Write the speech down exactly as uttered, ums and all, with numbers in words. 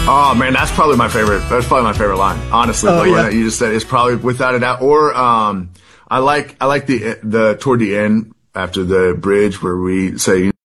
Oh man, that's probably my favorite. That's probably my favorite line. Honestly, Oh, like yeah. what you just said is probably without a doubt. Or um, I like I like the the toward the end after the bridge where we say.